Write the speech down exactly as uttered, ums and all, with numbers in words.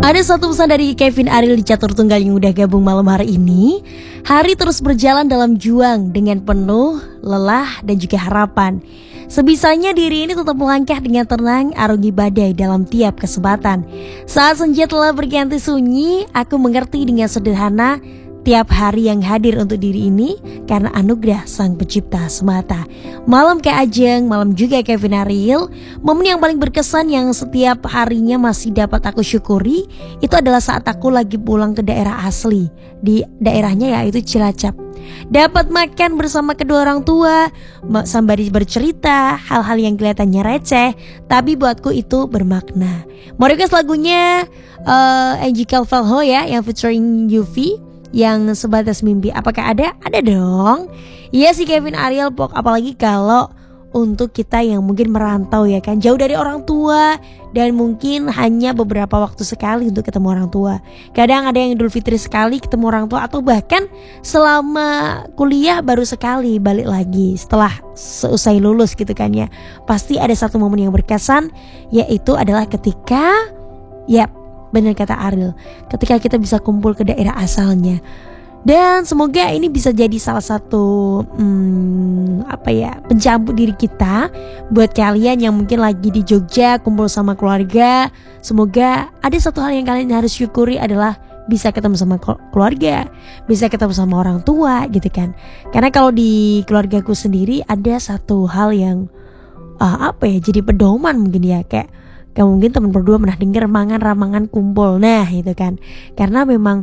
Ada satu pesan dari Kevin Ariel di Catur Tunggal yang udah gabung malam hari ini. Hari terus berjalan dalam juang dengan penuh lelah dan juga harapan. Sebisanya diri ini tetap melangkah dengan tenang arungi badai dalam tiap kesempatan. Saat senja telah berganti sunyi, aku mengerti dengan sederhana tiap hari yang hadir untuk diri ini karena anugerah Sang Pencipta semata. Malam Kak Ajeng, malam juga Kevin Ariel. Momen yang paling berkesan yang setiap harinya masih dapat aku syukuri itu adalah saat aku lagi pulang ke daerah asli. Di daerahnya yaitu Cilacap. Dapat makan bersama kedua orang tua, sembari bercerita hal-hal yang kelihatannya receh, tapi buatku itu bermakna. Mau request lagunya uh, Angie Calvelho ya, yang featuring Yuvi, yang Sebatas Mimpi. Apakah ada? Ada dong. Iya sih Kevin Ariel, pok. Apalagi kalau untuk kita yang mungkin merantau ya kan, jauh dari orang tua dan mungkin hanya beberapa waktu sekali untuk ketemu orang tua. Kadang ada yang Idul Fitri sekali ketemu orang tua, atau bahkan selama kuliah baru sekali balik lagi setelah seusai lulus gitu kan ya. Pasti ada satu momen yang berkesan, yaitu adalah ketika ya benar kata Ariel, ketika kita bisa kumpul ke daerah asalnya. Dan semoga ini bisa jadi salah satu hmm, apa ya, pencambuk diri kita buat kalian yang mungkin lagi di Jogja kumpul sama keluarga. Semoga ada satu hal yang kalian harus syukuri adalah bisa ketemu sama keluarga, bisa ketemu sama orang tua gitu kan. Karena kalau di keluargaku sendiri ada satu hal yang uh, apa ya, jadi pedoman mungkin ya, kayak kamu mungkin teman berdua pernah dengar mangan ramangan kumpul. Nah itu kan, karena memang